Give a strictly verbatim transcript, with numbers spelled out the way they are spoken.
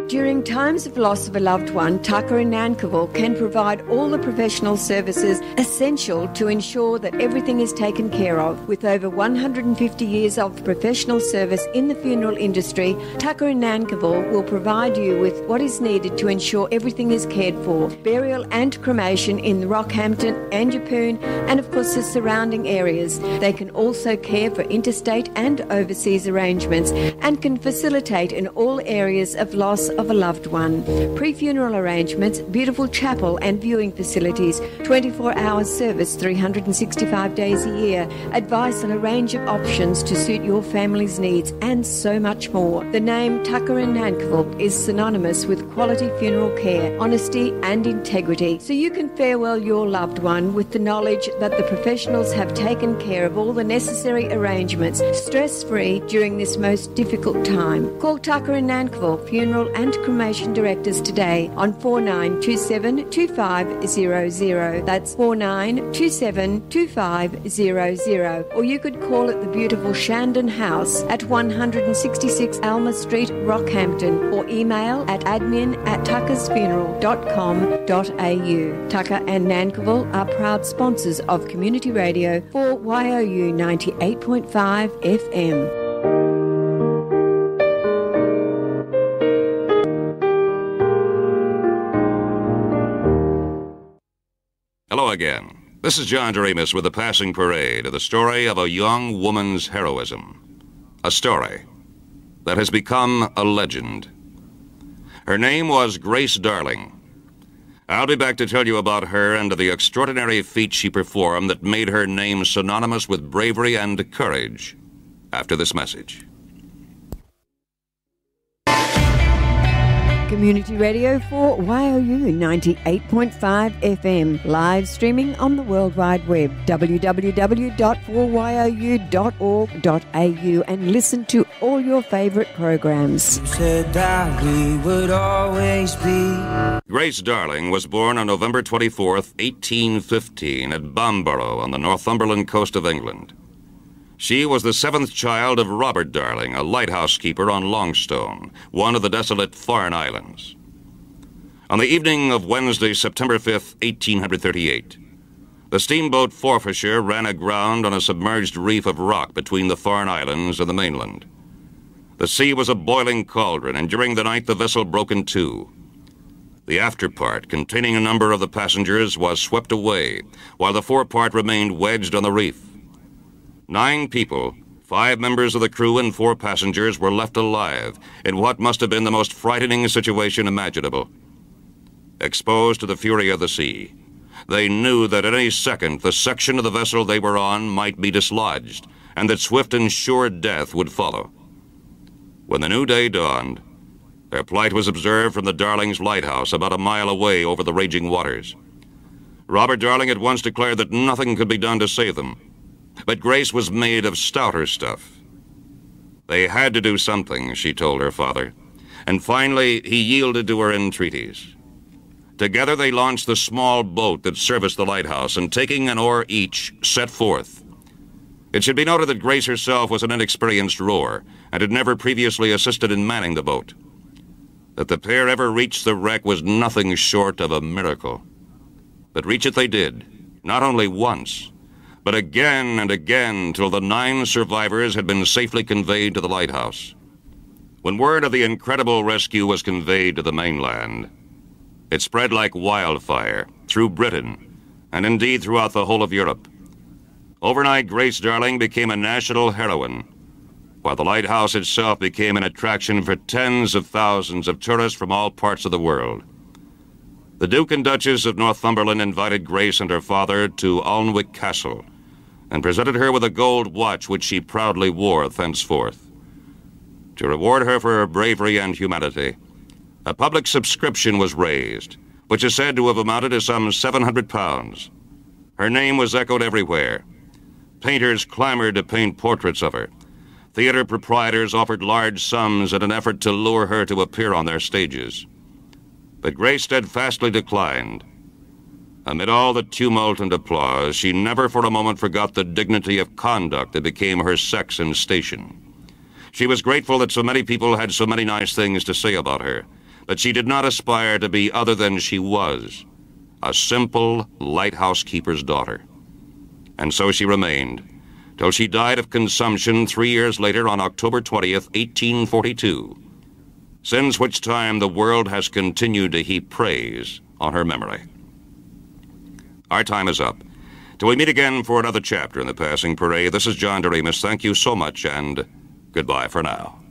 During times of loss of a loved one, Tucker in Nankivell can provide all the professional services essential to ensure that everything is taken care of. With over one hundred fifty years of professional service in the funeral industry, Tucker in Nankivell will provide you with what is needed to ensure everything is cared for. Burial and cremation in Rockhampton and Yeppoon and of course the surrounding areas. They can also care for interstate and overseas arrangements and can facilitate in all areas of loss of a loved one. Pre-funeral arrangements, beautiful chapel and viewing facilities, twenty-four hour service three hundred sixty-five days a year, advice on a range of options to suit your family's needs and so much more. The name Tucker in Nankivell is synonymous with quality funeral care, honesty and integrity, so you can farewell your loved one with the knowledge that the professionals have taken care of all the necessary arrangements stress-free during this most difficult time. Call Tucker in Nankivell Funeral and Cremation Directors today on four nine two seven two five zero zero. That's four nine two seven two five zero zero. Or you could call at the beautiful Shandon House at one sixty-six Alma Street, Rockhampton, or email at admin at tuckersfuneral dot com dot a u. Tucker and Nankivell are proud sponsors of Community Radio for Y O U ninety-eight point five F M. Hello again. This is John Doremus with the Passing Parade of the story of a young woman's heroism. A story that has become a legend. Her name was Grace Darling. I'll be back to tell you about her and the extraordinary feat she performed that made her name synonymous with bravery and courage after this message. Community Radio for Y O U ninety-eight point five F M, live streaming on the World Wide Web, w w w dot four y o u dot org dot a u, and listen to all your favourite programs. You said that we would always be. Grace Darling was born on November twenty-fourth, eighteen fifteen, at Bamborough on the Northumberland coast of England. She was the seventh child of Robert Darling, a lighthouse keeper on Longstone, one of the desolate Farne Islands. On the evening of Wednesday, September fifth, eighteen thirty-eight, the steamboat Forfarshire ran aground on a submerged reef of rock between the Farne Islands and the mainland. The sea was a boiling cauldron, and during the night the vessel broke in two. The afterpart, containing a number of the passengers, was swept away, while the forepart remained wedged on the reef. Nine people, five members of the crew and four passengers, were left alive in what must have been the most frightening situation imaginable. Exposed to the fury of the sea, they knew that at any second the section of the vessel they were on might be dislodged, and that swift and sure death would follow. When the new day dawned, their plight was observed from the Darling's lighthouse about a mile away over the raging waters. Robert Darling at once declared that nothing could be done to save them. But Grace was made of stouter stuff. They had to do something, she told her father, and finally he yielded to her entreaties. Together they launched the small boat that serviced the lighthouse, and taking an oar each, set forth. It should be noted that Grace herself was an inexperienced rower, and had never previously assisted in manning the boat. That the pair ever reached the wreck was nothing short of a miracle. But reach it they did, not only once, but again and again till the nine survivors had been safely conveyed to the lighthouse. When word of the incredible rescue was conveyed to the mainland, it spread like wildfire through Britain, and indeed throughout the whole of Europe. Overnight, Grace Darling became a national heroine, while the lighthouse itself became an attraction for tens of thousands of tourists from all parts of the world. The Duke and Duchess of Northumberland invited Grace and her father to Alnwick Castle, and presented her with a gold watch which she proudly wore thenceforth. To reward her for her bravery and humanity, a public subscription was raised, which is said to have amounted to some seven hundred pounds. Her name was echoed everywhere. Painters clamored to paint portraits of her. Theater proprietors offered large sums in an effort to lure her to appear on their stages. But Grace steadfastly declined. Amid all the tumult and applause, she never for a moment forgot the dignity of conduct that became her sex and station. She was grateful that so many people had so many nice things to say about her, but she did not aspire to be other than she was, a simple lighthouse keeper's daughter. And so she remained, till she died of consumption three years later on October twentieth, eighteen forty-two, since which time the world has continued to heap praise on her memory. Our time is up. Till we meet again for another chapter in the Passing Parade, this is John Doremus. Thank you so much, and goodbye for now.